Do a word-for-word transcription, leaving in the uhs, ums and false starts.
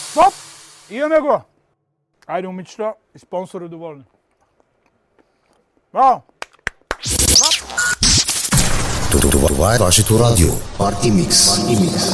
Стоп! Имаме го! Айде, момичета и спонсори доволни. Браво! Това е вашето радио. Парти Микс.